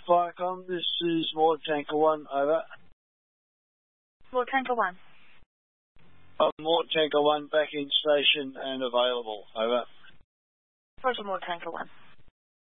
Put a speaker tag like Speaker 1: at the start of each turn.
Speaker 1: Viacom, this is More Tanker 1, over.
Speaker 2: More Tanker 1.
Speaker 1: More Tanker 1 back in station and available, over.
Speaker 2: Roger, More Tanker 1.